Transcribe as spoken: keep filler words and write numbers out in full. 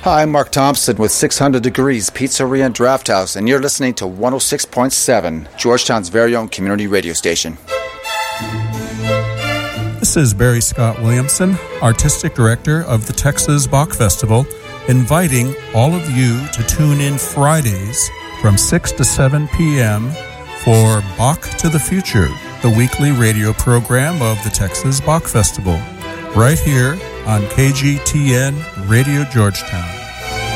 Hi, I'm Mark Thompson with six hundred Degrees Pizzeria and Draft House, and you're listening to one oh six point seven, Georgetown's very own community radio station. This is Barry Scott Williamson, Artistic Director of the Texas Bach Festival, inviting all of you to tune in Fridays from six to seven p.m. for Bach to the Future, the weekly radio program of the Texas Bach Festival, right here on K G T N Radio Georgetown.